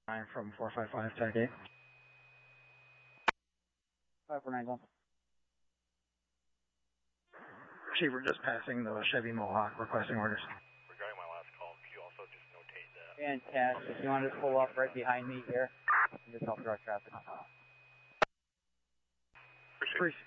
9 from 455 Tech 8. 549. Chief, we're just passing the Chevy Mohawk requesting orders. Regarding my last call, could you also just notate that? Fantastic. If you want to pull up right behind me here, just help direct traffic. Appreciate it.